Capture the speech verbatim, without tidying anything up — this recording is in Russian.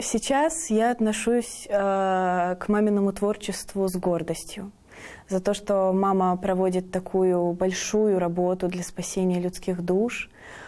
сейчас я отношусь э, к маминому творчеству с гордостью. За то, что мама проводит такую большую работу для спасения людских душ.